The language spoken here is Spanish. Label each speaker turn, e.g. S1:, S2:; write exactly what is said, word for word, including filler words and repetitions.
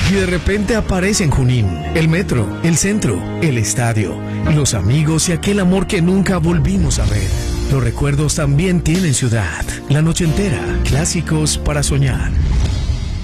S1: Y de repente aparece en Junín el metro, el centro, el estadio, los amigos y aquel amor que nunca volvimos a ver. Los recuerdos también tienen ciudad. La noche entera, clásicos para soñar.